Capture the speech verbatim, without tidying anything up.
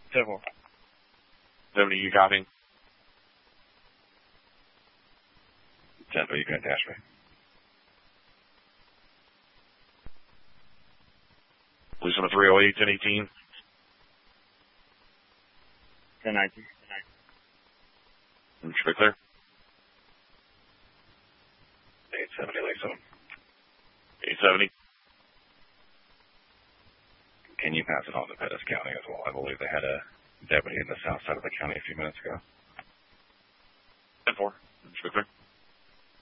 ten four. seventy, you copying? ten four, you can dash me. Police on the three oh eight, ten eighteen. ten nineteen. Straight clear. eight seventy, Lake seven. eight seventy. Can you pass it on to Pettis County as well? I believe they had a deputy in the south side of the county a few minutes ago. ten four. Straight clear.